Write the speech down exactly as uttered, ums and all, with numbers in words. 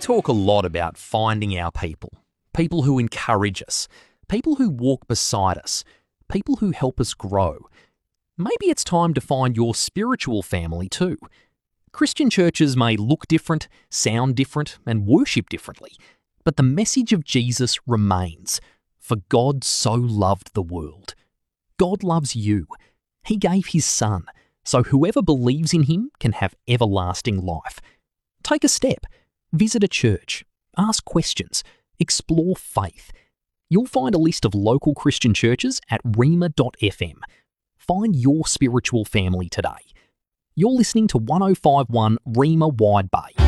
talk a lot about finding our people, people who encourage us, people who walk beside us, people who help us grow. Maybe it's time to find your spiritual family too. Christian churches may look different, sound different, and worship differently, but the message of Jesus remains. For God so loved the world. God loves you. He gave his Son, so whoever believes in him can have everlasting life. Take a step. Visit a church. Ask questions. Explore faith. You'll find a list of local Christian churches at rhema dot f m. Find your spiritual family today. You're listening to one oh five point one Rhema Wide Bay.